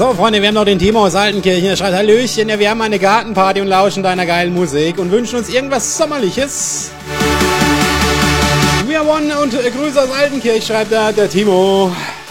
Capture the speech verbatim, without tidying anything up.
So, Freunde, wir haben noch den Timo aus Altenkirchen. Er schreibt: Hallöchen, ja, wir haben eine Gartenparty und lauschen deiner geilen Musik und wünschen uns irgendwas Sommerliches. We are one und äh, Grüße aus Altenkirchen, schreibt er, der Timo.